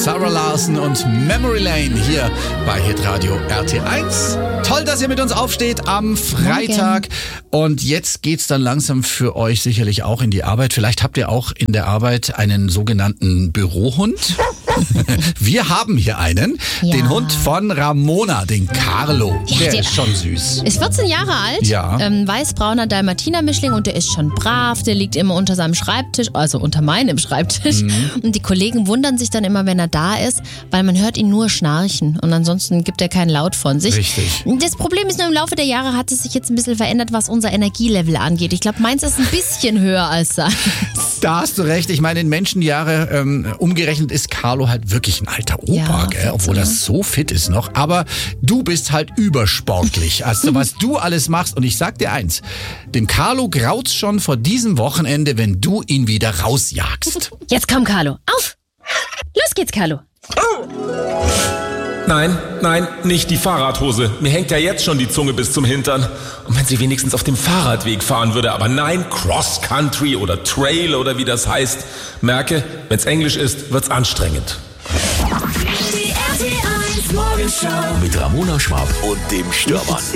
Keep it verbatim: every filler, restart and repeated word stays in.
Sarah Larson und Memory Lane hier bei Hitradio R T eins. Toll, dass ihr mit uns aufsteht am Freitag. Und jetzt geht's dann langsam für euch sicherlich auch in die Arbeit. Vielleicht habt ihr auch in der Arbeit einen sogenannten Bürohund. Wir haben hier einen, Ja. den Hund von Ramona, den Carlo. Ja, der der- ist schon süß. Ist vierzehn Jahre alt, Ja. ähm, weiß-brauner Dalmatiner-Mischling und der ist schon brav, der liegt immer unter seinem Schreibtisch, also unter meinem Schreibtisch. Mhm. Und die Kollegen wundern sich dann immer, wenn er da ist, weil man hört ihn nur schnarchen und ansonsten gibt er keinen Laut von sich. Richtig. Das Problem ist nur, im Laufe der Jahre hat es sich jetzt ein bisschen verändert, was unser Energielevel angeht. Ich glaube, meins ist ein bisschen höher als sein. Da hast du recht. Ich meine, in Menschenjahre ähm, umgerechnet ist Carlo halt wirklich ein alter Opa, Ja, gell? Obwohl er so fit ist noch. Aber du bist halt übersportlich. Also was du alles machst. Und ich sag dir eins, dem Carlo graut's schon vor diesem Wochenende, wenn du ihn wieder rausjagst. Jetzt komm, Carlo, auf! Los geht's, Carlo. Nein, nein, nicht die Fahrradhose. Mir hängt ja jetzt schon die Zunge bis zum Hintern. Und wenn sie wenigstens auf dem Fahrradweg fahren würde, aber nein, Cross-Country oder Trail oder wie das heißt. Merke, wenn's Englisch ist, wird's anstrengend. Die R T eins Morgenshow. Mit Ramona Schwab und dem Stürmann.